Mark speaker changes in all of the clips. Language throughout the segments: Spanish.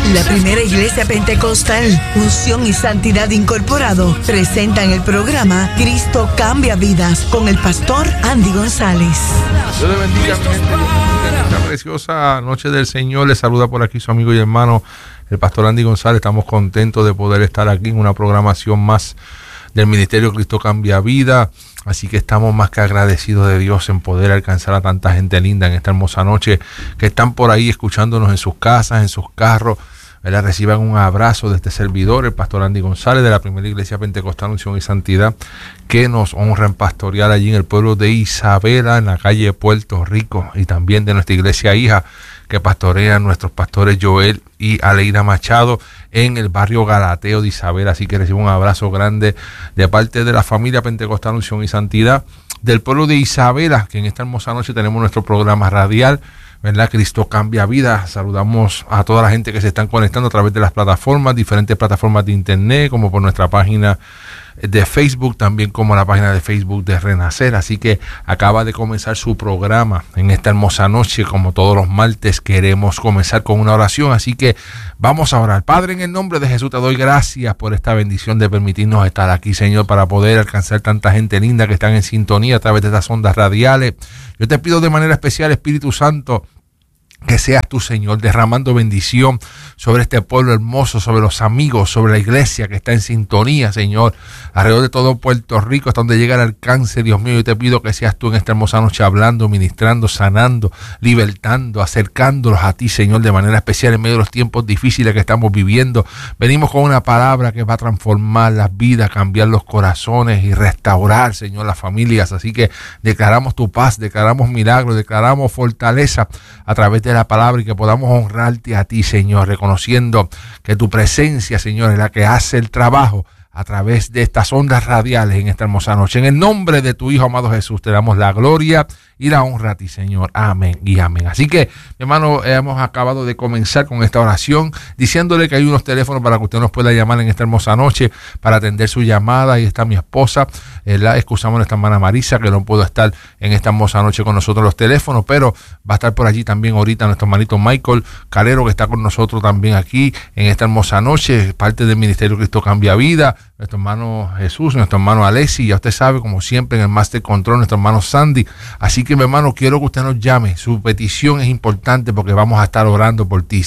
Speaker 1: La Primera Iglesia Pentecostal, Unción y Santidad Incorporado, presentan el programa Cristo Cambia Vidas con el pastor Andy González.
Speaker 2: Dios le bendiga, mi gente. En esta preciosa noche del Señor, le saluda por aquí su amigo y hermano, el pastor Andy González. Estamos contentos de poder estar aquí en una programación más del Ministerio Cristo Cambia Vida. Así que estamos más que agradecidos de Dios en poder alcanzar a tanta gente linda en esta hermosa noche, que están por ahí escuchándonos en sus casas, en sus carros. Reciban un abrazo de este servidor, el pastor Andy González, de la Primera Iglesia Pentecostal Unción y Santidad, que nos honra en pastorear allí en el pueblo de Isabela, en la calle Puerto Rico, y también de nuestra iglesia hija, que pastorean nuestros pastores Joel y Aleida Machado en el barrio Galateo de Isabela. Así que recibo un abrazo grande de parte de la familia Pentecostal Unción y Santidad del pueblo de Isabela, que en esta hermosa noche tenemos nuestro programa radial, ¿verdad? Cristo Cambia Vida. Saludamos a toda la gente que se están conectando a través de las plataformas, diferentes plataformas de internet, como por nuestra página de Facebook, también como la página de Facebook de Renacer. Así que acaba de comenzar su programa en esta hermosa noche. Como todos los martes, queremos comenzar con una oración, así que vamos a orar. Padre, en el nombre de Jesús te doy gracias por esta bendición de permitirnos estar aquí, Señor, para poder alcanzar tanta gente linda que están en sintonía a través de estas ondas radiales. Yo te pido de manera especial, Espíritu Santo, que seas tú, Señor, derramando bendición sobre este pueblo hermoso, sobre los amigos, sobre la iglesia que está en sintonía, Señor, alrededor de todo Puerto Rico, hasta donde llega el alcance. Dios mío, yo te pido que seas tú en esta hermosa noche hablando, ministrando, sanando, libertando, acercándolos a ti, Señor, de manera especial en medio de los tiempos difíciles que estamos viviendo. Venimos con una palabra que va a transformar las vidas, cambiar los corazones y restaurar, Señor, las familias. Así que declaramos tu paz, declaramos milagros, declaramos fortaleza a través de la palabra, y que podamos honrarte a ti, Señor, reconociendo que tu presencia, Señor, es la que hace el trabajo a través de estas ondas radiales en esta hermosa noche. En el nombre de tu Hijo amado Jesús te damos la gloria y la honra a ti, Señor. Amén y amén. Así que, mi hermano, hemos acabado de comenzar con esta oración, diciéndole que hay unos teléfonos para que usted nos pueda llamar en esta hermosa noche para atender su llamada. Ahí está mi esposa, excusamos a nuestra hermana Marisa, que no pudo estar en esta hermosa noche con nosotros los teléfonos, pero va a estar por allí también ahorita nuestro hermanito Michael Calero, que está con nosotros también aquí en esta hermosa noche, parte del Ministerio Cristo Cambia Vida, nuestro hermano Jesús, nuestro hermano Alessi, ya usted sabe, como siempre en el Master Control, nuestro hermano Sandy. Así que, mi hermano, quiero que usted nos llame. Su petición es importante porque vamos a estar orando por ti.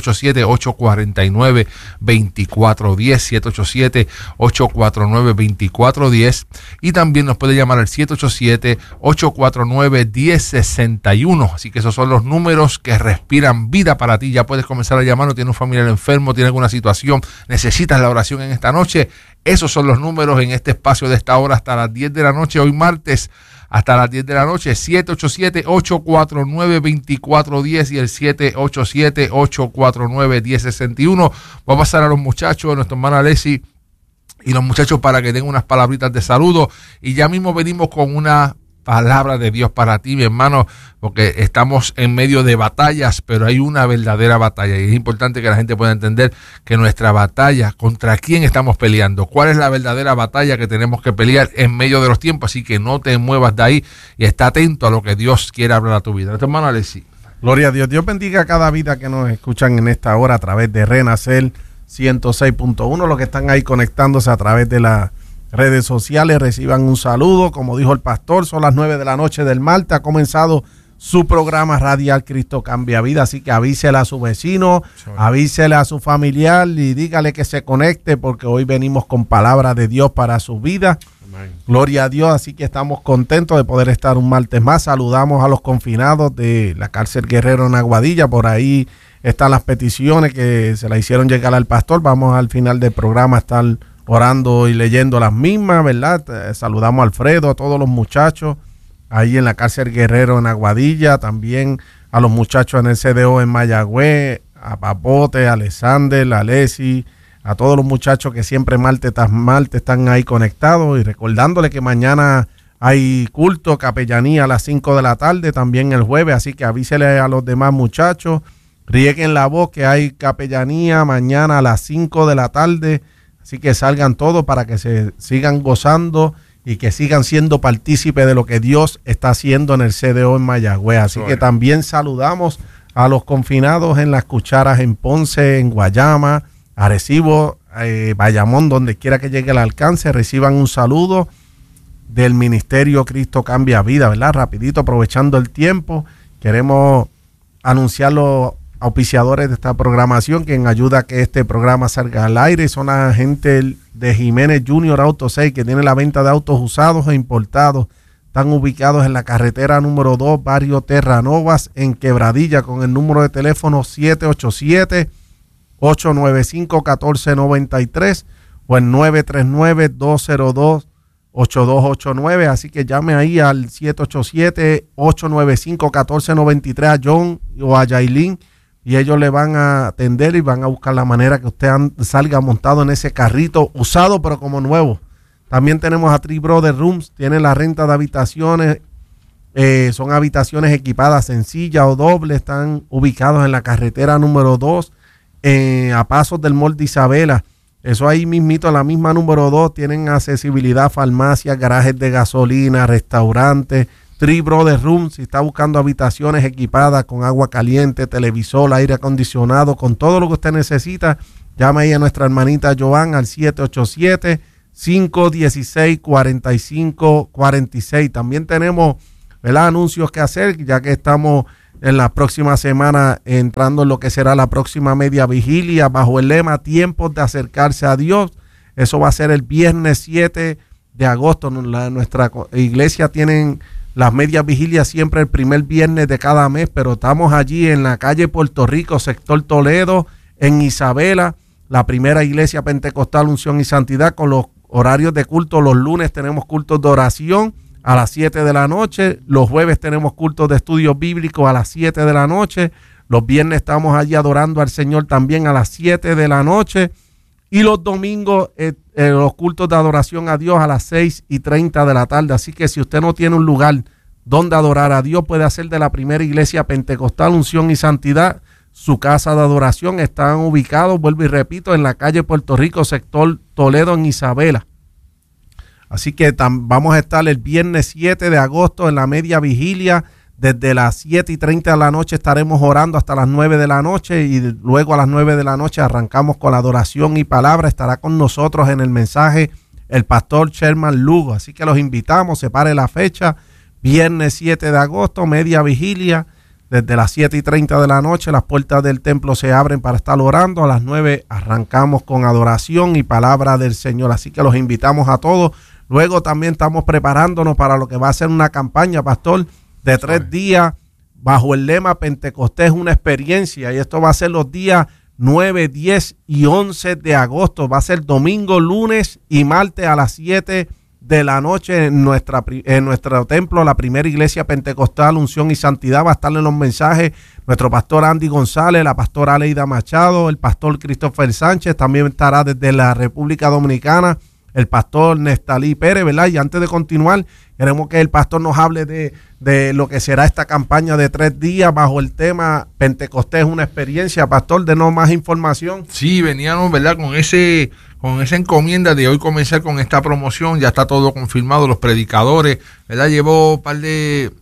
Speaker 2: 787-849-2410, 787-849-2410, y también nos puede llamar al 787-849-1061. Así que esos son los números que respiran vida para ti. Ya puedes comenzar a llamarnos. Tiene un familiar enfermo, tiene alguna situación, necesitas la oración en esta noche. Esos son los números en este espacio de esta hora hasta las 10 de la noche, hoy martes, hasta las 10 de la noche, 787-849-2410 y el 787-849-1061. Voy a pasar a los muchachos, a nuestro hermano Alessi y los muchachos, para que den unas palabritas de saludo, y ya mismo venimos con una palabra de Dios para ti, mi hermano, porque estamos en medio de batallas, pero hay una verdadera batalla, y es importante que la gente pueda entender que nuestra batalla, ¿contra quién estamos peleando? ¿Cuál es la verdadera batalla que tenemos que pelear en medio de los tiempos? Así que no te muevas de ahí y está atento a lo que Dios quiere hablar a tu vida. Nuestro hermano Alessi.
Speaker 3: Gloria a Dios. Dios bendiga a cada vida que nos escuchan en esta hora a través de Renacer 106.1, los que están ahí conectándose a través de las redes sociales, reciban un saludo. Como dijo el pastor, son las 9 de la noche del martes, ha comenzado su programa radial Cristo Cambia Vida, así que avísele a su vecino, avísele a su familiar y dígale que se conecte, porque hoy venimos con palabra de Dios para su vida. Amén. Gloria a Dios, así que estamos contentos de poder estar un martes más. Saludamos a los confinados de la cárcel Guerrero en Aguadilla, por ahí están las peticiones que se la hicieron llegar al pastor. Vamos al final del programa a estar orando y leyendo las mismas, ¿verdad? Saludamos a Alfredo, a todos los muchachos ahí en la cárcel Guerrero en Aguadilla, también a los muchachos en el CDO en Mayagüez, a Papote, a Alexander, a Alessi, a todos los muchachos que siempre martes tras martes están ahí conectados, y recordándole que mañana hay culto, capellanía a las 5 de la tarde, también el jueves, así que avísele a los demás muchachos, rieguen la voz que hay capellanía mañana a las 5 de la tarde. Así que salgan todos para que se sigan gozando y que sigan siendo partícipes de lo que Dios está haciendo en el CDO en Mayagüez. Así que también saludamos a los confinados en Las Cucharas, en Ponce, en Guayama, Arecibo, Bayamón, donde quiera que llegue el alcance, reciban un saludo del Ministerio Cristo Cambia Vida, ¿verdad? Rapidito, aprovechando el tiempo, queremos anunciar los auspiciadores de esta programación, quien ayuda a que este programa salga al aire. Son la gente de Jiménez Junior Auto 6, que tiene la venta de autos usados e importados. Están ubicados en la carretera número 2, barrio Terranovas, en Quebradilla, con el número de teléfono 787-895-1493 o el 939-202-8289. Así que llame ahí al 787-895-1493 a John o a Yailin, y ellos le van a atender y van a buscar la manera que usted salga montado en ese carrito usado pero como nuevo. También tenemos a Three Brothers Rooms, tiene la renta de habitaciones, son habitaciones equipadas sencillas o dobles, están ubicados en la carretera número 2, a pasos del Mall de Isabela. Eso ahí mismito, en la misma número 2, tienen accesibilidad a farmacias, garajes de gasolina, restaurantes. Three Brothers Rooms, si está buscando habitaciones equipadas con agua caliente, televisor, aire acondicionado, con todo lo que usted necesita, llame ahí a nuestra hermanita Joan al 787-516-4546. También tenemos, ¿verdad?, anuncios que hacer, ya que estamos en la próxima semana entrando en lo que será la próxima media vigilia bajo el lema Tiempos de acercarse a Dios. Eso va a ser el viernes 7 de agosto. Nuestra iglesia tienen las medias vigilias siempre el primer viernes de cada mes, pero estamos allí en la calle Puerto Rico, sector Toledo, en Isabela, la primera iglesia pentecostal Unción y Santidad, con los horarios de culto. Los lunes tenemos cultos de oración a las 7 de la noche, los jueves tenemos cultos de estudios bíblicos a las 7 de la noche, los viernes estamos allí adorando al Señor también a las 7 de la noche, y los domingos los cultos de adoración a Dios a las 6:30 de la tarde. Así que si usted no tiene un lugar donde adorar a Dios, puede hacer de la primera iglesia pentecostal Unción y Santidad su casa de adoración. Están ubicados, vuelvo y repito, en la calle Puerto Rico, sector Toledo, en Isabela. Así que vamos a estar el viernes 7 de agosto en la media vigilia. Desde las 7:30 de la noche estaremos orando hasta las 9 de la noche, y luego a las 9 de la noche arrancamos con la adoración y palabra. Estará con nosotros en el mensaje el pastor Sherman Lugo. Así que los invitamos, separe la fecha, viernes 7 de agosto, media vigilia. Desde las 7:30 de la noche las puertas del templo se abren para estar orando. A las 9 arrancamos con adoración y palabra del Señor. Así que los invitamos a todos. Luego también estamos preparándonos para lo que va a ser una campaña, pastor, de 3 días bajo el lema Pentecostés, una experiencia. Y esto va a ser los días 9, 10 y 11 de agosto. Va a ser domingo, lunes y martes a las 7 de la noche en nuestro templo, la primera iglesia pentecostal Unción y Santidad. Va a estar en los mensajes nuestro pastor Andy González, la pastora Aleida Machado, el pastor Christopher Sánchez. También estará desde la República Dominicana el pastor Nestalí Pérez, ¿verdad? Y antes de continuar, queremos que el pastor nos hable de lo que será esta campaña de 3 días bajo el tema Pentecostés, una experiencia. Pastor, denos más información.
Speaker 2: Sí, veníamos, ¿verdad?, con esa encomienda de hoy comenzar con esta promoción. Ya está todo confirmado, los predicadores, ¿verdad? Llevo un par de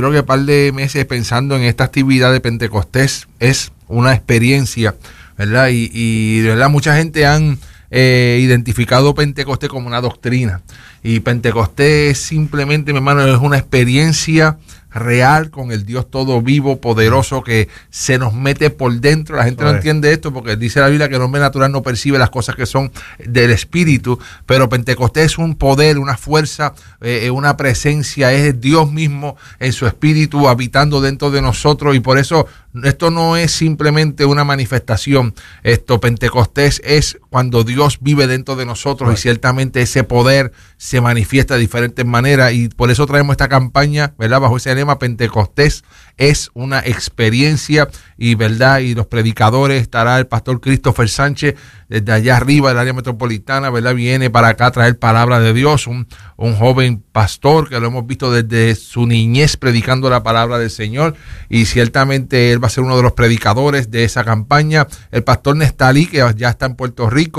Speaker 2: meses pensando en esta actividad de Pentecostés. Es una experiencia, ¿verdad? Y de verdad mucha gente han identificado Pentecostés como una doctrina, y Pentecostés simplemente, mi hermano, es una experiencia real con el Dios todo vivo, poderoso, que se nos mete por dentro. La gente no entiende esto porque dice la Biblia que el hombre natural no percibe las cosas que son del Espíritu, pero Pentecostés es un poder, una fuerza, una presencia, es Dios mismo en su Espíritu habitando dentro de nosotros, y por eso esto no es simplemente una manifestación. Pentecostés es cuando Dios vive dentro de nosotros, y ciertamente ese poder se manifiesta de diferentes maneras, y por eso traemos esta campaña, ¿verdad?, bajo ese lema Pentecostés es una experiencia, y verdad, y los predicadores, estará el pastor Christopher Sánchez desde allá arriba del área metropolitana, verdad, viene para acá a traer palabra de Dios, un joven pastor que lo hemos visto desde su niñez predicando la palabra del Señor, y ciertamente él va a ser uno de los predicadores de esa campaña. El pastor Nestalí, que ya está en Puerto Rico,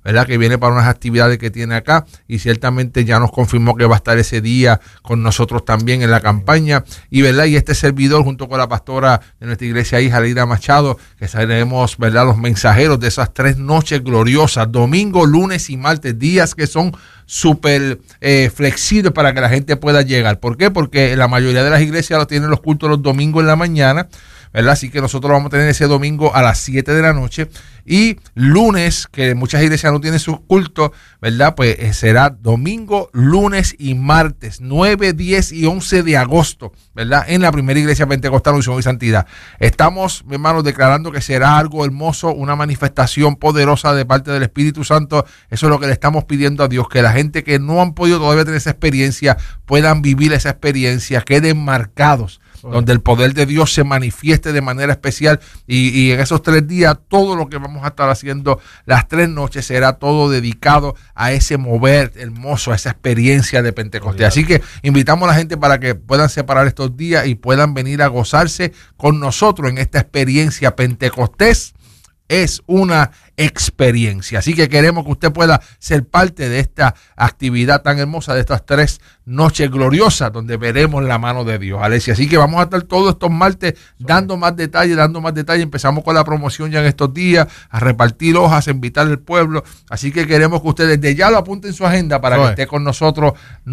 Speaker 2: ¿verdad? Que viene para unas actividades que tiene acá y ciertamente ya nos confirmó que va a estar ese día con nosotros también en la campaña y, ¿verdad? Y este servidor junto con la pastora de nuestra iglesia hija, Leida Machado, que seremos, ¿verdad? Los mensajeros de esas 3 noches gloriosas, domingo, lunes y martes, días que son súper flexibles para que la gente pueda llegar. ¿Por qué? Porque la mayoría de las iglesias lo tienen los cultos los domingos en la mañana, ¿verdad? Así que nosotros vamos a tener ese domingo a las 7 de la noche y lunes, que muchas iglesias no tienen sus cultos, ¿verdad? Pues será domingo, lunes y martes, 9, 10 y 11 de agosto, ¿verdad? En la primera iglesia pentecostal Unción y Santidad. Estamos, hermanos, declarando que será algo hermoso, una manifestación poderosa de parte del Espíritu Santo. Eso es lo que le estamos pidiendo a Dios, que la gente que no han podido todavía tener esa experiencia puedan vivir esa experiencia, queden marcados, donde el poder de Dios se manifieste de manera especial y en esos 3 días todo lo que vamos a estar haciendo las 3 noches será todo dedicado a ese mover hermoso, a esa experiencia de Pentecostés. Así que invitamos a la gente para que puedan separar estos días y puedan venir a gozarse con nosotros en esta experiencia Pentecostés. Es una experiencia, así que queremos que usted pueda ser parte de esta actividad tan hermosa, de estas 3 noches gloriosas donde veremos la mano de Dios, Alesia. Así que vamos a estar todos estos martes dando más detalles. Empezamos con la promoción ya en estos días, a repartir hojas, a invitar al pueblo, así que queremos que ustedes desde ya lo apunten en su agenda para que esté con nosotros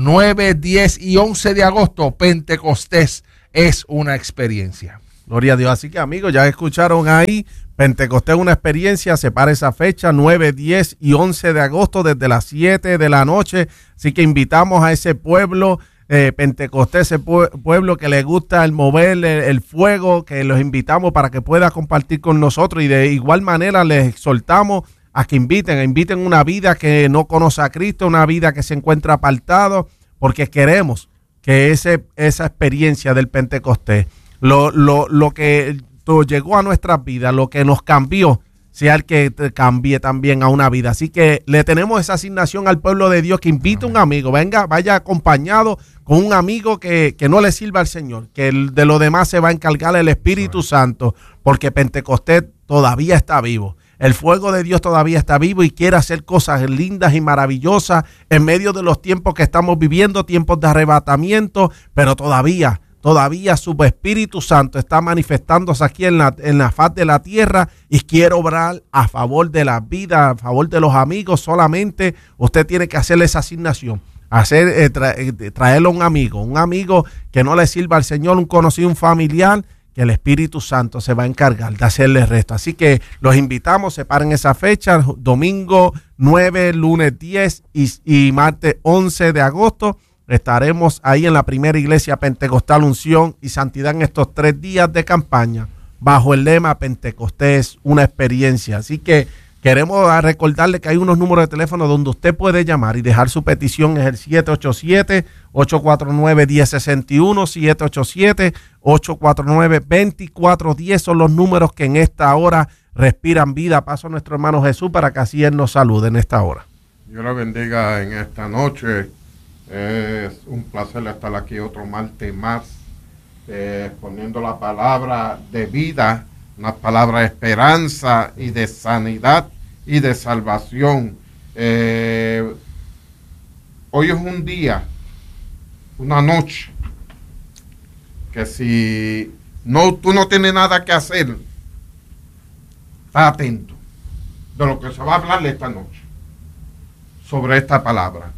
Speaker 2: 9, 10 y 11 de agosto. Pentecostés es una experiencia.
Speaker 3: Gloria a Dios. Así que, amigos, ya escucharon ahí, Pentecostés es una experiencia. Separa esa fecha, 9, 10 y 11 de agosto, desde las 7 de la noche. Así que invitamos a ese pueblo Pentecostés, ese pueblo que le gusta el mover el fuego, que los invitamos para que pueda compartir con nosotros. Y de igual manera les exhortamos a que inviten una vida que no conoce a Cristo, una vida que se encuentra apartado, porque queremos que esa experiencia del Pentecostés, lo que llegó a nuestras vidas, lo que nos cambió, sea el que te cambie también a una vida. Así que le tenemos esa asignación al pueblo de Dios, que invite a un amigo, vaya acompañado con un amigo que no le sirva al Señor, que de lo demás se va a encargar el Espíritu Santo, porque Pentecostés todavía está vivo. El fuego de Dios todavía está vivo y quiere hacer cosas lindas y maravillosas en medio de los tiempos que estamos viviendo, tiempos de arrebatamiento, pero todavía su Espíritu Santo está manifestándose aquí en la faz de la tierra y quiere obrar a favor de la vida, a favor de los amigos. Solamente usted tiene que hacerle esa asignación, traerle un amigo que no le sirva al Señor, un conocido, un familiar, que el Espíritu Santo se va a encargar de hacerle el resto. Así que los invitamos, separen esa fecha, domingo 9, lunes 10 y martes 11 de agosto. Estaremos ahí en la primera iglesia pentecostal Unción y Santidad en estos 3 días de campaña bajo el lema Pentecostés, una experiencia. Así que queremos recordarle que hay unos números de teléfono donde usted puede llamar y dejar su petición. Es el 787-849-1061, 787-849-2410. Son los números que en esta hora respiran vida. Paso a nuestro hermano Jesús para que así Él nos salude en esta hora.
Speaker 4: Dios la bendiga en esta noche. Es un placer estar aquí otro martes más, exponiendo la palabra de vida, una palabra de esperanza y de sanidad y de salvación. Hoy es un día, una noche, que si tú no tienes nada que hacer, está atento de lo que se va a hablar esta noche sobre esta palabra.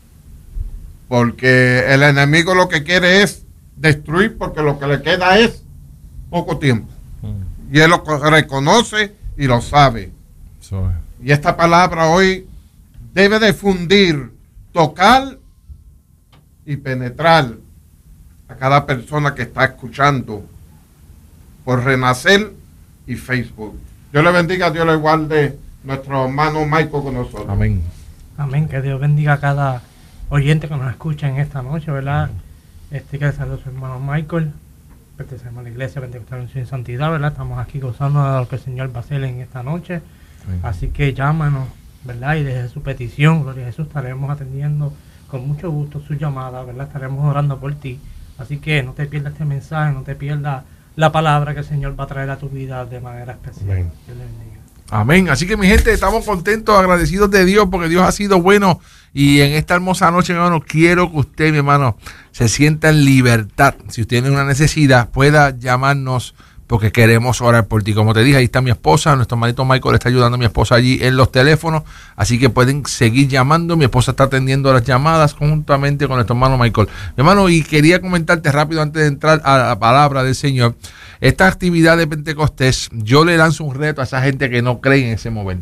Speaker 4: Porque el enemigo lo que quiere es destruir, porque lo que le queda es poco tiempo. Y él lo reconoce y lo sabe. Y esta palabra hoy debe de fundir, tocar y penetrar a cada persona que está escuchando por Renacer y Facebook. Dios le bendiga, Dios le guarde, nuestro hermano Michael con nosotros.
Speaker 2: Amén.
Speaker 5: Amén, que Dios bendiga a cada oyente que nos escucha en esta noche, ¿verdad? Que le saludo a su hermano Michael. Pertenecemos a la iglesia Pentecostal Unción y Santidad, ¿verdad? Estamos aquí gozando de lo que el Señor va a hacer en esta noche. Amén. Así que llámanos, ¿verdad? Y desde su petición, gloria a Jesús, estaremos atendiendo con mucho gusto su llamada, ¿verdad? Estaremos orando por ti. Así que no te pierdas este mensaje, no te pierdas la palabra que el Señor va a traer a tu vida de manera especial.
Speaker 2: Amén.
Speaker 5: Dios le bendiga.
Speaker 2: Amén. Así que mi gente, estamos contentos, agradecidos de Dios, porque Dios ha sido bueno. Y en esta hermosa noche, mi hermano, quiero que usted, mi hermano, se sienta en libertad. Si usted tiene una necesidad, pueda llamarnos, porque queremos orar por ti. Como te dije, ahí está mi esposa, nuestro hermanito Michael está ayudando a mi esposa allí en los teléfonos, así que pueden seguir llamando. Mi esposa está atendiendo las llamadas conjuntamente con nuestro hermano Michael. Mi hermano, y quería comentarte rápido antes de entrar a la palabra del Señor. Esta actividad de Pentecostés, yo le lanzo un reto a esa gente que no cree en ese mover.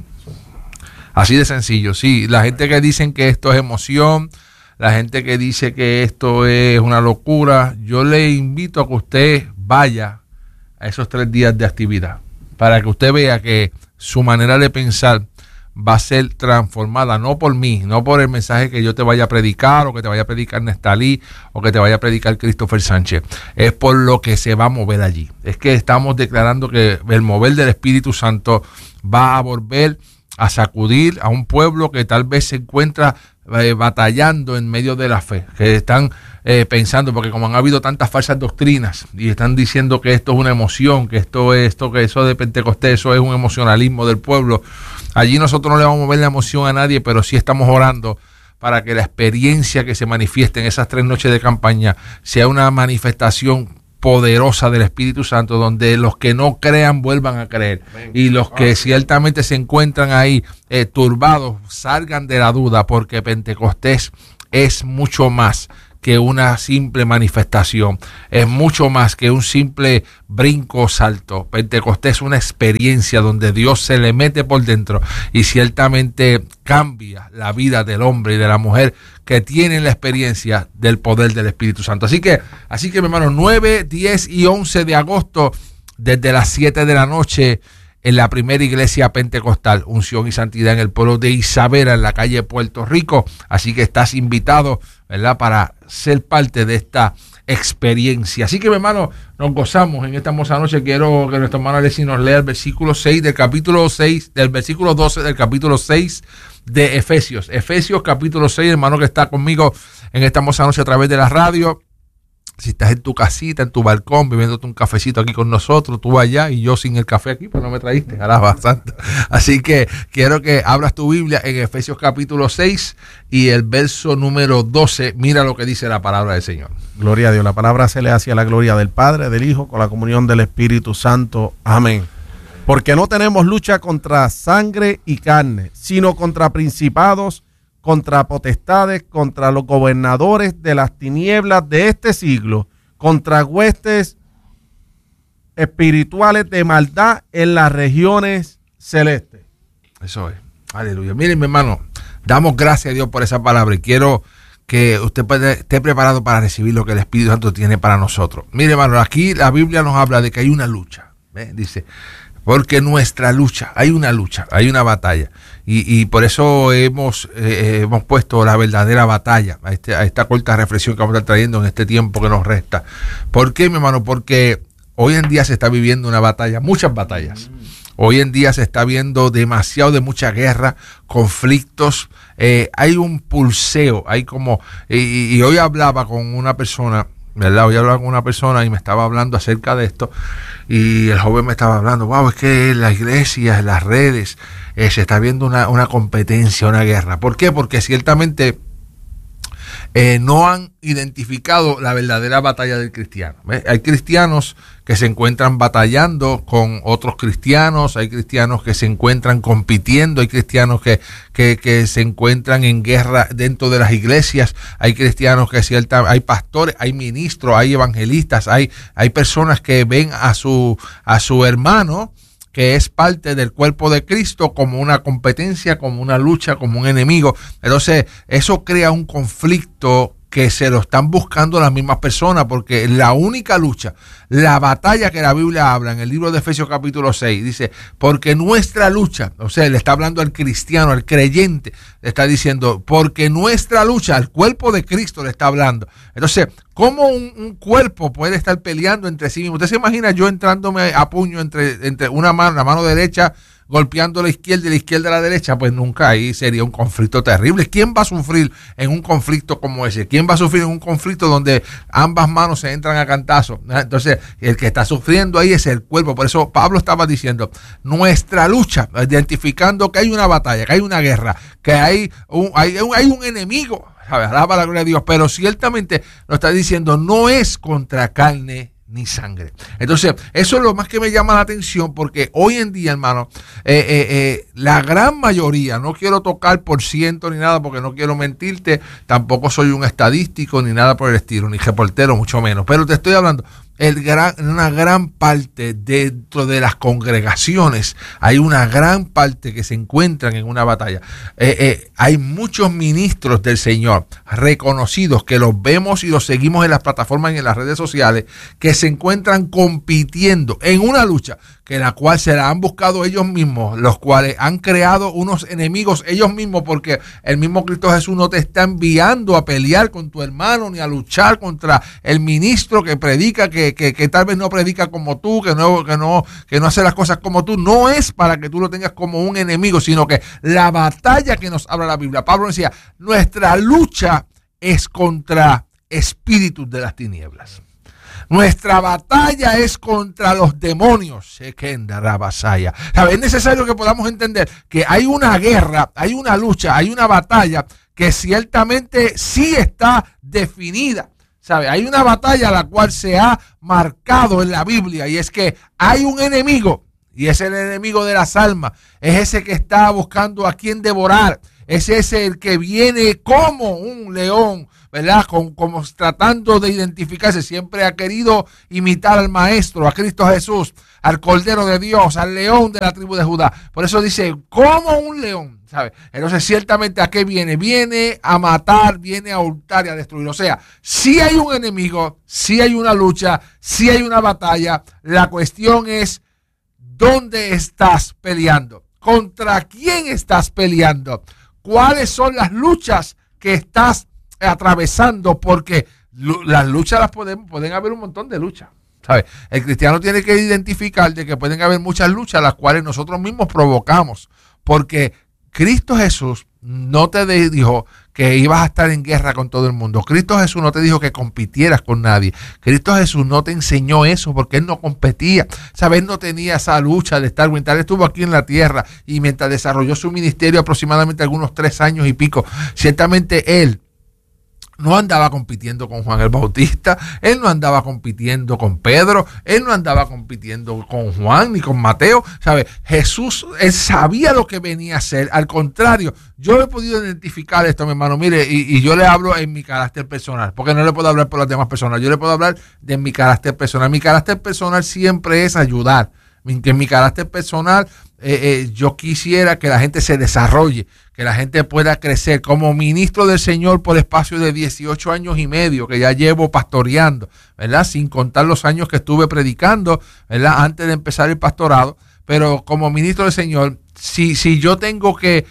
Speaker 2: Así de sencillo, sí. La gente que dicen que esto es emoción, la gente que dice que esto es una locura, yo le invito a que usted vaya a esos 3 días de actividad, para que usted vea que su manera de pensar va a ser transformada, no por mí, no por el mensaje que yo te vaya a predicar, o que te vaya a predicar Nestalí, o que te vaya a predicar Christopher Sánchez, es por lo que se va a mover allí. Es que estamos declarando que el mover del Espíritu Santo va a volver a sacudir a un pueblo que tal vez se encuentra batallando en medio de la fe, que están pensando, porque como han habido tantas falsas doctrinas y están diciendo que esto es una emoción, que que eso de Pentecostés, eso es un emocionalismo del pueblo. Allí nosotros no le vamos a mover la emoción a nadie, pero sí estamos orando para que la experiencia que se manifieste en esas 3 noches de campaña sea una manifestación poderosa del Espíritu Santo, donde los que no crean vuelvan a creer, y los que ciertamente se encuentran ahí turbados salgan de la duda, porque Pentecostés es mucho más que una simple manifestación, es mucho más que un simple brinco o salto. Pentecostés es una experiencia donde Dios se le mete por dentro y ciertamente cambia la vida del hombre y de la mujer que tienen la experiencia del poder del Espíritu Santo. Así que mi hermano, 9, 10 y 11 de agosto, desde las 7 de la noche, en la primera iglesia pentecostal, Unción y Santidad, en el pueblo de Isabela, en la calle Puerto Rico. Así que estás invitado, ¿verdad?, para ser parte de esta experiencia. Así que, mi hermano, nos gozamos en esta hermosa noche. Quiero que nuestro hermano Alexis nos lea el versículo 6 del capítulo 6, del versículo 12 del capítulo 6 de Efesios. Efesios capítulo 6, hermano que está conmigo en esta hermosa noche a través de la radio. Si estás en tu casita, en tu balcón, bebiéndote un cafecito aquí con nosotros, tú allá y yo sin el café aquí, pues no me traíste, alaba santo. Así que quiero que abras tu Biblia en Efesios capítulo 6 y el verso número 12. Mira lo que dice la palabra del Señor.
Speaker 3: Gloria a Dios. La palabra se le hace a la gloria del Padre, del Hijo, con la comunión del Espíritu Santo. Amén. Porque no tenemos lucha contra sangre y carne, sino contra principados, contra potestades, contra los gobernadores de las tinieblas de este siglo, contra huestes espirituales de maldad en las regiones celestes.
Speaker 2: Eso es. Aleluya. Miren, mi hermano, damos gracias a Dios por esa palabra y quiero que usted esté preparado para recibir lo que el Espíritu Santo tiene para nosotros. Mire, hermano, aquí la Biblia nos habla de que hay una lucha. Dice, porque nuestra lucha, hay una batalla. Y por eso hemos puesto la verdadera batalla a esta corta reflexión que vamos a estar trayendo en este tiempo que nos resta. ¿Por qué, mi hermano? Porque hoy en día se está viviendo una batalla, muchas batallas. Hoy en día se está viendo demasiado de mucha guerra, conflictos. Hay un pulseo, hay como... Y hoy hablaba con una persona, ¿verdad? Hoy hablaba con una persona y me estaba hablando acerca de esto. Y el joven me estaba hablando, wow, es que en la iglesia, en las redes, se está viendo una competencia, una guerra. ¿Por qué? Porque ciertamente no han identificado la verdadera batalla del cristiano. Hay cristianos que se encuentran batallando con otros cristianos, hay cristianos que se encuentran compitiendo, hay cristianos que se encuentran en guerra dentro de las iglesias, hay cristianos hay pastores, hay ministros, hay evangelistas, hay personas que ven a su hermano que es parte del cuerpo de Cristo como una competencia, como una lucha, como un enemigo. Entonces, eso crea un conflicto que se lo están buscando las mismas personas, porque la única lucha, la batalla que la Biblia habla en el libro de Efesios capítulo 6, dice, porque nuestra lucha, o sea, le está hablando al cristiano, al creyente, le está diciendo, porque nuestra lucha, al cuerpo de Cristo le está hablando. Entonces, ¿cómo un cuerpo puede estar peleando entre sí mismo? Usted se imagina yo entrándome a puño entre una mano, la mano derecha golpeando a la izquierda y la izquierda a la derecha, pues nunca ahí sería un conflicto terrible. ¿Quién va a sufrir en un conflicto como ese? ¿Quién va a sufrir en un conflicto donde ambas manos se entran a cantazos? Entonces, el que está sufriendo ahí es el cuerpo. Por eso Pablo estaba diciendo, nuestra lucha, identificando que hay una batalla, que hay una guerra, que hay un enemigo, ¿sabes? Alaba la gloria de Dios, pero ciertamente nos está diciendo, no es contra carne ni sangre. Entonces, eso es lo más que me llama la atención, porque hoy en día, hermano, la gran mayoría, no quiero tocar por ciento ni nada, porque no quiero mentirte, tampoco soy un estadístico ni nada por el estilo, ni reportero, mucho menos, pero te estoy hablando, una gran parte dentro de las congregaciones, hay una gran parte que se encuentran en una batalla. Hay muchos ministros del Señor reconocidos que los vemos y los seguimos en las plataformas y en las redes sociales, que se encuentran compitiendo en una lucha que la cual se la han buscado ellos mismos, los cuales han creado unos enemigos ellos mismos, porque el mismo Cristo Jesús no te está enviando a pelear con tu hermano ni a luchar contra el ministro que predica, que tal vez no predica como tú, que no hace las cosas como tú. No es para que tú lo tengas como un enemigo, sino que la batalla que nos habla la Biblia. Pablo decía, nuestra lucha es contra espíritus de las tinieblas. Nuestra batalla es contra los demonios. Es necesario que podamos entender que hay una guerra, hay una lucha, hay una batalla que ciertamente sí está definida. ¿Sabe? Hay una batalla la cual se ha marcado en la Biblia, y es que hay un enemigo, y es el enemigo de las almas. Es ese que está buscando a quien devorar. Es ese el que viene como un león, ¿verdad? Como tratando de identificarse. Siempre ha querido imitar al Maestro, a Cristo Jesús, al Cordero de Dios, al león de la tribu de Judá. Por eso dice, como un león, ¿sabe? Entonces, ciertamente, ¿a qué viene? Viene a matar, viene a hurtar y a destruir. O sea, sí hay un enemigo, sí hay una lucha, sí hay una batalla. La cuestión es, ¿dónde estás peleando? ¿Contra quién estás peleando? ¿Cuáles son las luchas que estás atravesando? Porque las luchas pueden haber un montón de luchas, ¿sabes? El cristiano tiene que identificar de que pueden haber muchas luchas las cuales nosotros mismos provocamos, porque Cristo Jesús no te dijo que ibas a estar en guerra con todo el mundo. Cristo Jesús no te dijo que compitieras con nadie. Cristo Jesús no te enseñó eso, porque Él no competía. ¿Sabes? Él no tenía esa lucha de estar. Mientras Él estuvo aquí en la tierra y mientras desarrolló su ministerio aproximadamente algunos 3 años y pico, ciertamente Él no andaba compitiendo con Juan el Bautista, Él no andaba compitiendo con Pedro, Él no andaba compitiendo con Juan ni con Mateo, ¿sabe? Jesús, Él sabía lo que venía a hacer. Al contrario, yo he podido identificar esto, mi hermano, mire, y yo le hablo en mi carácter personal, porque no le puedo hablar por las demás personas, yo le puedo hablar de mi carácter personal. Mi carácter personal siempre es ayudar. En mi carácter personal, yo quisiera que la gente se desarrolle, que la gente pueda crecer. Como ministro del Señor por espacio de 18 años y medio que ya llevo pastoreando, ¿verdad? Sin contar los años que estuve predicando, ¿verdad? Antes de empezar el pastorado. Pero como ministro del Señor, si yo tengo que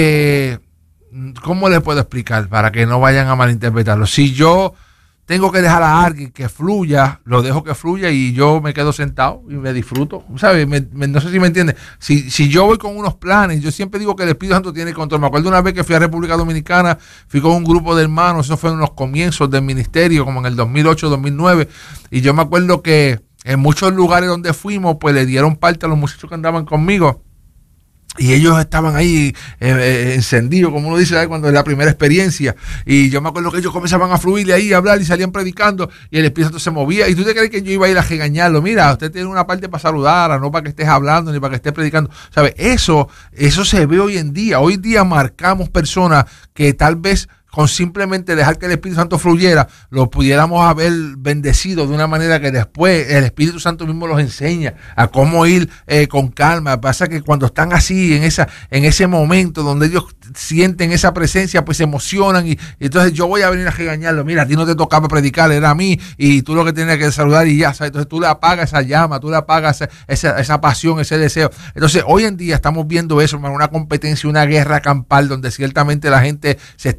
Speaker 2: ¿cómo le puedo explicar para que no vayan a malinterpretarlo? Si yo tengo que dejar a alguien que fluya, lo dejo que fluya y yo me quedo sentado y me disfruto, ¿sabes? No sé si me entiendes. Si yo voy con unos planes, yo siempre digo que el Espíritu Santo tiene control. Me acuerdo una vez que fui a República Dominicana, fui con un grupo de hermanos, eso fue en los comienzos del ministerio, como en el 2008, 2009, y yo me acuerdo que en muchos lugares donde fuimos, pues le dieron parte a los muchachos que andaban conmigo. Y ellos estaban ahí encendidos, como uno dice, ¿sabes? Cuando es la primera experiencia. Y yo me acuerdo que ellos comenzaban a fluir ahí, a hablar y salían predicando. Y el Espíritu Santo se movía. ¿Y tú te crees que yo iba a ir a regañarlo? Mira, usted tiene una parte para saludar, no para que estés hablando ni para que estés predicando. ¿Sabes? Eso se ve hoy en día. Hoy día marcamos personas que tal vez con simplemente dejar que el Espíritu Santo fluyera, lo pudiéramos haber bendecido de una manera que después el Espíritu Santo mismo los enseña a cómo ir con calma. Pasa que cuando están así, en ese momento donde ellos sienten esa presencia, pues se emocionan y entonces yo voy a venir a regañarlo. Mira, a ti no te tocaba predicar, era a mí, y tú lo que tenías que saludar y ya, ¿sabes? Entonces tú le apagas esa llama, tú le apagas esa pasión, ese deseo. Entonces hoy en día estamos viendo eso, hermano, una competencia, una guerra campal donde ciertamente la gente se están matando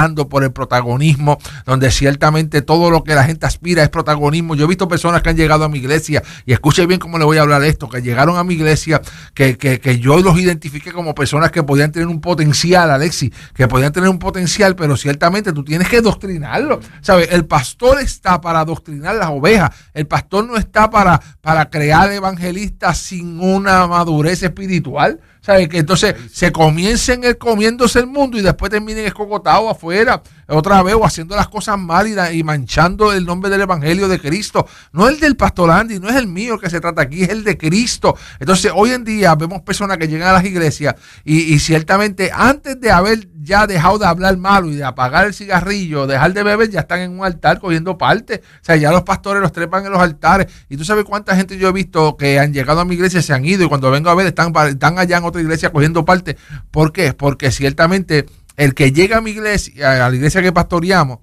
Speaker 2: peleando por el protagonismo, donde ciertamente todo lo que la gente aspira es protagonismo. Yo he visto personas que han llegado a mi iglesia, y escuche bien cómo le voy a hablar de esto, que llegaron a mi iglesia, que yo los identifiqué como personas que podían tener un potencial, Alexis, que podían tener un potencial, pero ciertamente tú tienes que doctrinarlo, ¿sabes? El pastor está para adoctrinar las ovejas, el pastor no está para crear evangelistas sin una madurez espiritual, ¿sabes? Que entonces se comiencen comiéndose el mundo y después terminen escogotados afuera, otra vez, o haciendo las cosas mal y manchando el nombre del evangelio de Cristo. No el del pastor Andy, no es el mío el que se trata aquí, es el de Cristo. Entonces hoy en día vemos personas que llegan a las iglesias y ciertamente antes de haber ya dejado de hablar malo y de apagar el cigarrillo, dejar de beber, ya están en un altar cogiendo parte. O sea, ya los pastores los trepan en los altares. Y tú sabes cuánta gente yo he visto que han llegado a mi iglesia, se han ido, y cuando vengo a ver están allá en otra iglesia cogiendo parte. ¿Por qué? Porque ciertamente el que llega a mi iglesia, a la iglesia que pastoreamos,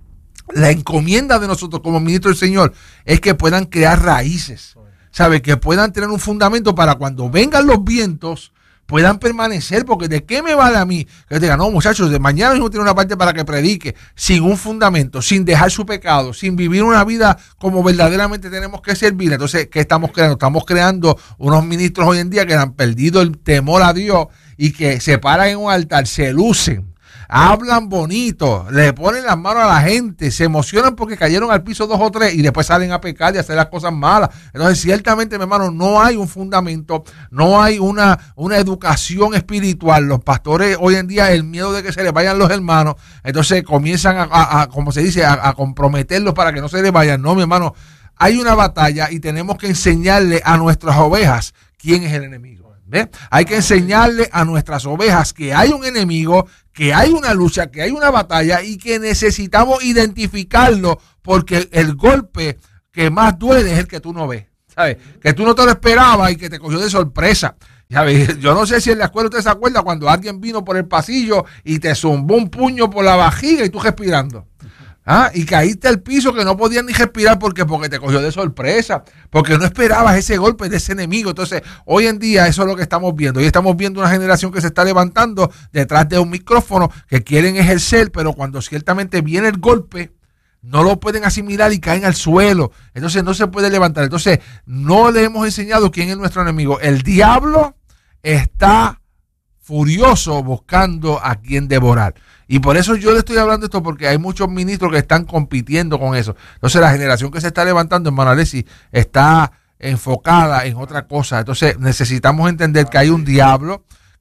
Speaker 2: la encomienda de nosotros como ministros del Señor es que puedan crear raíces, ¿sabe? Que puedan tener un fundamento para cuando vengan los vientos puedan permanecer, porque ¿de qué me vale a mí? Que digan, no, muchachos, de mañana mismo tiene una parte para que predique, sin un fundamento, sin dejar su pecado, sin vivir una vida como verdaderamente tenemos que servir. Entonces, ¿qué estamos creando? Estamos creando unos ministros hoy en día que han perdido el temor a Dios y que se paran en un altar, se lucen, hablan bonito, le ponen las manos a la gente, se emocionan porque cayeron al piso 2 o 3 y después salen a pecar y a hacer las cosas malas. Entonces, ciertamente, mi hermano, no hay un fundamento, no hay una educación espiritual. Los pastores hoy en día, el miedo de que se les vayan los hermanos, entonces comienzan como se dice, a comprometerlos para que no se les vayan. No, mi hermano, hay una batalla y tenemos que enseñarle a nuestras ovejas quién es el enemigo. ¿Ve? Hay que enseñarle a nuestras ovejas que hay un enemigo, que hay una lucha, que hay una batalla y que necesitamos identificarlo, porque el golpe que más duele es el que tú no ves, ¿sabes? Que tú no te lo esperabas y que te cogió de sorpresa. ¿Sabes? Yo no sé si en la escuela usted se acuerda cuando alguien vino por el pasillo y te zumbó un puño por la vajiga y tú respirando. Y caíste al piso que no podías ni respirar porque te cogió de sorpresa, porque no esperabas ese golpe de ese enemigo. Entonces, hoy en día eso es lo que estamos viendo. Hoy estamos viendo una generación que se está levantando detrás de un micrófono, que quieren ejercer, pero cuando ciertamente viene el golpe, no lo pueden asimilar y caen al suelo. Entonces no se puede levantar. Entonces, no le hemos enseñado quién es nuestro enemigo. El diablo está furioso buscando a quien devorar. Y por eso yo le estoy hablando esto, porque hay muchos ministros que están compitiendo con eso. Entonces la generación que se está levantando, hermano Alexis, está enfocada en otra cosa. Entonces necesitamos entender que hay un diablo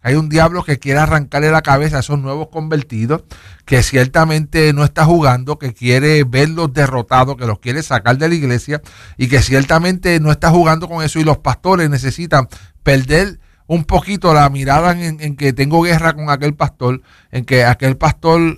Speaker 2: que quiere arrancarle la cabeza a esos nuevos convertidos, que ciertamente no está jugando, que quiere verlos derrotados, que los quiere sacar de la iglesia, y que ciertamente no está jugando con eso. Y los pastores necesitan perder un poquito la mirada en que tengo guerra con aquel pastor, en que aquel pastor no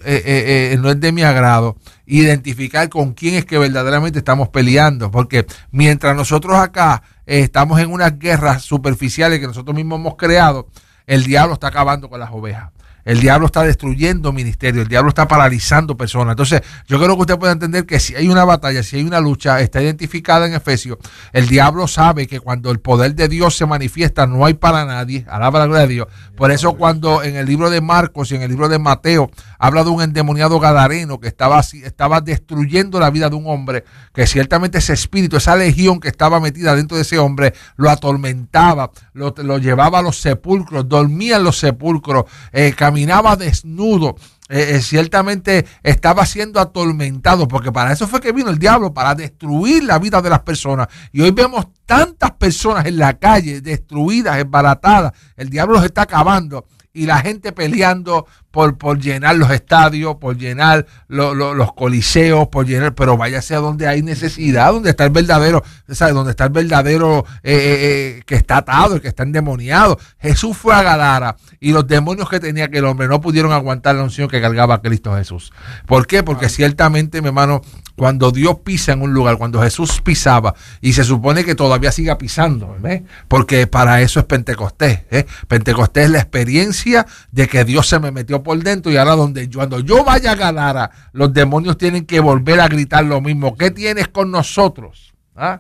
Speaker 2: es de mi agrado, identificar con quién es que verdaderamente estamos peleando, porque mientras nosotros acá estamos en unas guerras superficiales que nosotros mismos hemos creado, el diablo está acabando con las ovejas. El diablo está destruyendo ministerios, el diablo está paralizando personas. Entonces, yo creo que usted puede entender que si hay una batalla, si hay una lucha, está identificada en Efesios. El diablo sabe que cuando el poder de Dios se manifiesta, no hay para nadie. Alaba la gloria de Dios. Por eso cuando en el libro de Marcos y en el libro de Mateo habla de un endemoniado gadareno que estaba destruyendo la vida de un hombre, que ciertamente ese espíritu, esa legión que estaba metida dentro de ese hombre, lo atormentaba, lo llevaba a los sepulcros, dormía en los sepulcros, caminaba desnudo, ciertamente estaba siendo atormentado, porque para eso fue que vino el diablo, para destruir la vida de las personas. Y hoy vemos tantas personas en la calle destruidas, embaratadas. El diablo los está acabando y la gente peleando por llenar los estadios, por llenar los coliseos, por llenar, pero váyase a donde hay necesidad, donde está el verdadero, ¿sabes? Donde está el verdadero que está atado, el que está endemoniado. Jesús fue a Gadara y los demonios que tenía aquel hombre no pudieron aguantar la unción que cargaba Cristo Jesús. ¿Por qué? Porque ciertamente, mi hermano, cuando Dios pisa en un lugar, cuando Jesús pisaba, y se supone que todavía siga pisando, ¿ves? Porque para eso es Pentecostés, ¿eh? Pentecostés es la experiencia de que Dios se me metió por dentro, y ahora cuando yo vaya a Gadara, los demonios tienen que volver a gritar lo mismo. ¿Qué tienes con nosotros?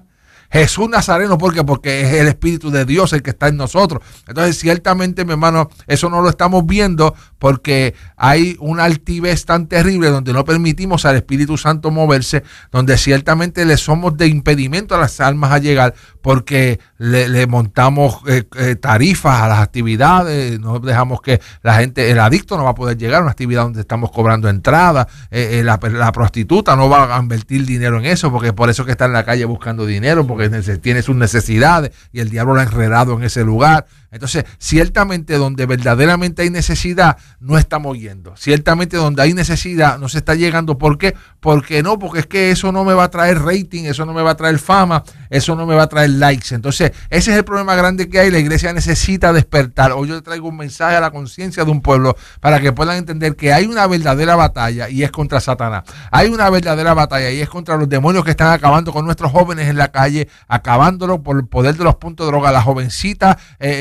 Speaker 2: Jesús Nazareno, ¿por qué? Porque es el Espíritu de Dios el que está en nosotros. Entonces, ciertamente, mi hermano, eso no lo estamos viendo porque hay una altivez tan terrible donde no permitimos al Espíritu Santo moverse, donde ciertamente le somos de impedimento a las almas a llegar porque le montamos tarifas a las actividades, no dejamos que la gente, el adicto no va a poder llegar a una actividad donde estamos cobrando entrada, la prostituta no va a invertir dinero en eso, porque por eso que está en la calle buscando dinero, porque tiene sus necesidades y el diablo lo ha enredado en ese lugar. Entonces, ciertamente donde verdaderamente hay necesidad, no estamos yendo. Ciertamente donde hay necesidad, no se está llegando. ¿Por qué? Porque no, porque es que eso no me va a traer rating, eso no me va a traer fama, eso no me va a traer likes. Entonces, ese es el problema grande que hay. La iglesia necesita despertar. Hoy yo le traigo un mensaje a la conciencia de un pueblo para que puedan entender que hay una verdadera batalla y es contra Satanás. Hay una verdadera batalla y es contra los demonios que están acabando con nuestros jóvenes en la calle, acabándolos por el poder de los puntos de droga, las jovencitas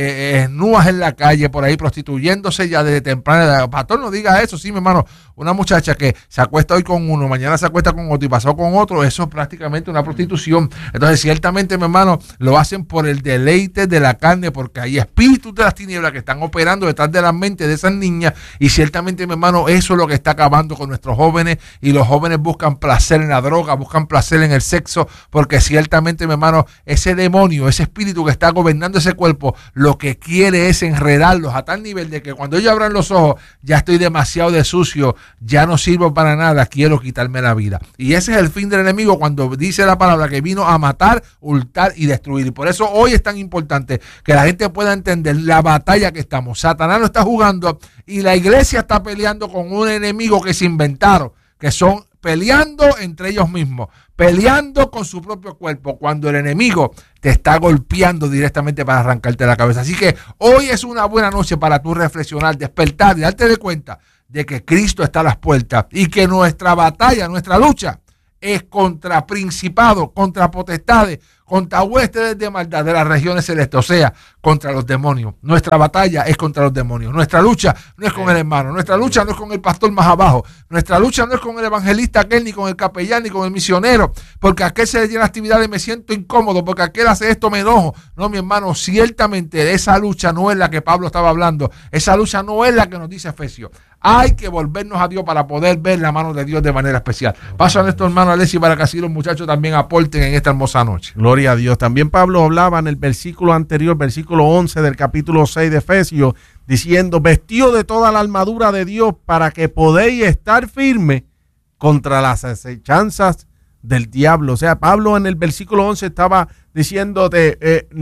Speaker 2: nuas en la calle, por ahí prostituyéndose ya desde temprana edad. Pastor, no diga eso, sí, mi hermano. Una muchacha que se acuesta hoy con uno, mañana se acuesta con otro y pasó con otro, eso es prácticamente una prostitución. Entonces, ciertamente, mi hermano, lo hacen por el deleite de la carne, porque hay espíritus de las tinieblas que están operando detrás de la mente de esas niñas, y ciertamente, mi hermano, eso es lo que está acabando con nuestros jóvenes, y los jóvenes buscan placer en la droga, buscan placer en el sexo, porque ciertamente, mi hermano, ese demonio, ese espíritu que está gobernando ese cuerpo, lo que quiere es enredarlos a tal nivel de que cuando ellos abran los ojos, ya estoy demasiado de sucio, ya no sirvo para nada, quiero quitarme la vida. Y ese es el fin del enemigo cuando dice la palabra que vino a matar, hurtar y destruir. Y por eso hoy es tan importante que la gente pueda entender la batalla que estamos. Satanás no está jugando y la iglesia está peleando con un enemigo que se inventaron, que son peleando entre ellos mismos, peleando con su propio cuerpo, cuando el enemigo te está golpeando directamente para arrancarte la cabeza. Así que hoy es una buena noche para tú reflexionar, despertar y darte de cuenta de que Cristo está a las puertas y que nuestra batalla, nuestra lucha es contra principados, contra potestades, contra huestes de maldad de las regiones celestes, o sea, contra los demonios. Nuestra batalla es contra los demonios. Nuestra lucha no es con el hermano, nuestra lucha no es con el pastor más abajo, nuestra lucha no es con el evangelista aquel, ni con el capellán, ni con el misionero, porque a aquel se le llena actividades me siento incómodo, porque aquel hace esto me enojo. No, mi hermano, ciertamente esa lucha no es la que Pablo estaba hablando, esa lucha no es la que nos dice Efesios. Hay que volvernos a Dios para poder ver la mano de Dios de manera especial. Paso a nuestro hermano Alexis para que así los muchachos también aporten en esta hermosa noche.
Speaker 3: Gloria a Dios. También Pablo hablaba en el versículo anterior, versículo 11 del capítulo 6 de Efesios, diciendo, vestido de toda la armadura de Dios para que podéis estar firmes contra las acechanzas del diablo. O sea, Pablo en el versículo 11 estaba diciéndote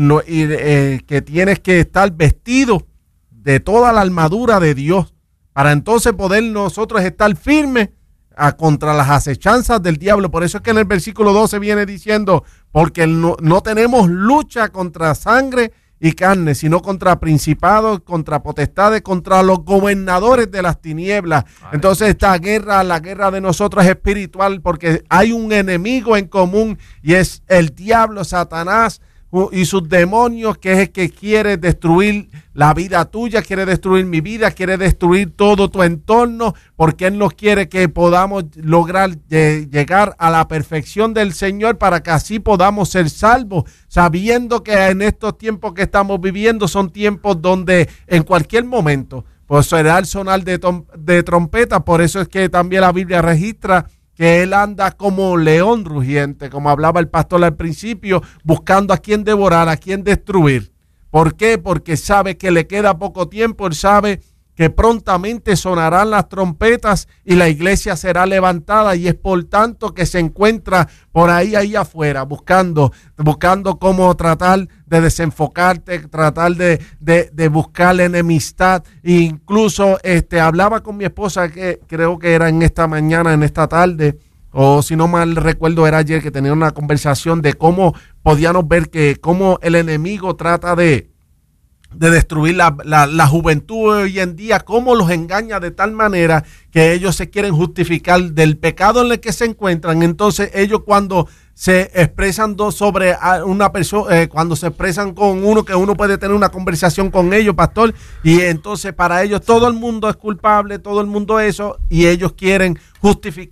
Speaker 3: que tienes que estar vestido de toda la armadura de Dios para entonces poder nosotros estar firmes contra las acechanzas del diablo. Por eso es que en el versículo 12 viene diciendo, porque no tenemos lucha contra sangre y carne, sino contra principados, contra potestades, contra los gobernadores de las tinieblas. Entonces esta guerra, la guerra de nosotros es espiritual, porque hay un enemigo en común y es el diablo, Satanás, y sus demonios, que es el que quiere destruir la vida tuya, quiere destruir mi vida, quiere destruir todo tu entorno, porque Él nos quiere que podamos lograr llegar a la perfección del Señor para que así podamos ser salvos, sabiendo que en estos tiempos que estamos viviendo son tiempos donde en cualquier momento pues será el sonar de trompeta. Por eso es que también la Biblia registra que Él anda como león rugiente, como hablaba el pastor al principio, buscando a quien devorar, a quien destruir. ¿Por qué? Porque sabe que le queda poco tiempo, Él sabe que prontamente sonarán las trompetas y la iglesia será levantada, y es por tanto que se encuentra por ahí afuera, buscando cómo tratar de desenfocarte, tratar de buscar la enemistad. E incluso hablaba con mi esposa, que creo que era en esta mañana, en esta tarde, o si no mal recuerdo era ayer, que tenía una conversación de cómo podíamos ver que cómo el enemigo trata de destruir la juventud hoy en día, cómo los engaña de tal manera que ellos se quieren justificar del pecado en el que se encuentran. Entonces ellos, cuando se expresan sobre una persona, cuando se expresan con uno, que uno puede tener una conversación con ellos, pastor, y entonces para ellos todo el mundo es culpable, todo el mundo eso, y ellos quieren justificar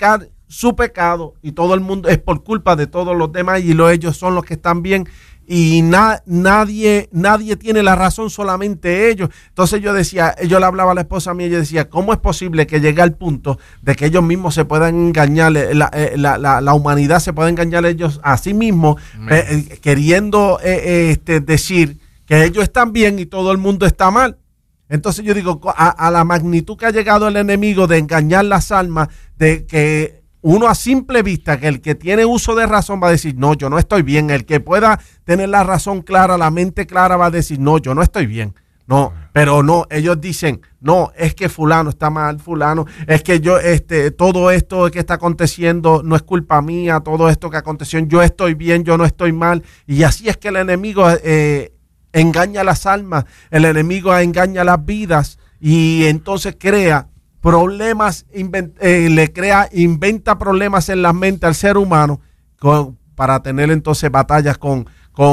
Speaker 3: su pecado y todo el mundo es por culpa de todos los demás y ellos son los que están bien y nadie tiene la razón, solamente ellos. Entonces yo decía, yo le hablaba a la esposa mía y yo decía, ¿cómo es posible que llegue al punto de que ellos mismos se puedan engañar, la humanidad se pueda engañar ellos a sí mismos, queriendo decir que ellos están bien y todo el mundo está mal? Entonces yo digo, a la magnitud que ha llegado el enemigo de engañar las almas, de que uno a simple vista, que el que tiene uso de razón va a decir, no, yo no estoy bien. El que pueda tener la razón clara, la mente clara, va a decir, no, yo no estoy bien. No, pero no, ellos dicen, no, es que fulano está mal, fulano, es que yo, todo esto que está aconteciendo no es culpa mía, todo esto que aconteció, yo estoy bien, yo no estoy mal. Y así es que el enemigo engaña las almas, el enemigo engaña las vidas y entonces crea problemas, inventa problemas en la mente al ser humano para tener entonces batallas con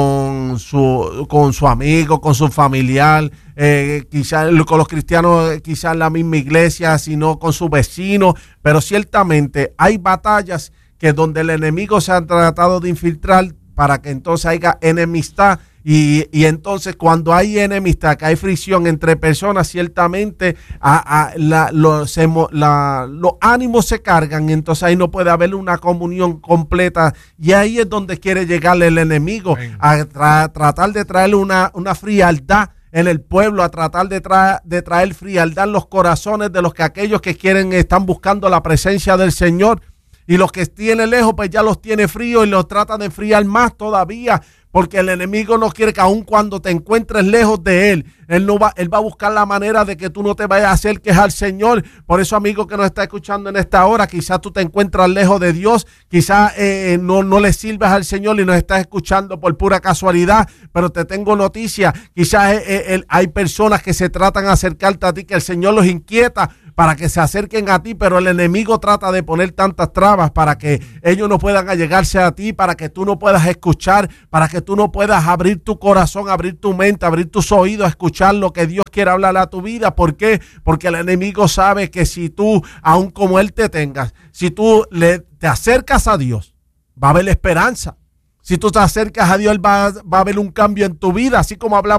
Speaker 3: su amigo, con su familiar, quizás con los cristianos, quizás en la misma iglesia, sino con su vecino. Pero ciertamente hay batallas que donde el enemigo se ha tratado de infiltrar para que entonces haya enemistad. Y entonces cuando hay enemistad, que hay fricción entre personas, ciertamente los ánimos se cargan y entonces ahí no puede haber una comunión completa y ahí es donde quiere llegar el enemigo a tratar de traer una frialdad en el pueblo, a tratar de traer frialdad en los corazones de aquellos que están buscando la presencia del Señor. Y los que tienen lejos, pues ya los tiene fríos y los trata de enfriar más todavía, porque el enemigo no quiere que aun cuando te encuentres lejos de él, él va a buscar la manera de que tú no te vayas a acerques al Señor. Por eso, amigo que nos está escuchando en esta hora, quizás tú te encuentras lejos de Dios, quizás no le sirves al Señor y nos estás escuchando por pura casualidad, pero te tengo noticia, quizás hay personas que se tratan de acercarte a ti, que el Señor los inquieta para que se acerquen a ti, pero el enemigo trata de poner tantas trabas para que ellos no puedan allegarse a ti, para que tú no puedas escuchar, para que tú no puedas abrir tu corazón, abrir tu mente, abrir tus oídos a escuchar lo que Dios quiere hablar a tu vida. ¿Por qué? Porque el enemigo sabe que si tú, aun como Él te tengas, si tú te acercas a Dios, va a haber esperanza. Si tú te acercas a Dios, va a haber un cambio en tu vida, así como hablamos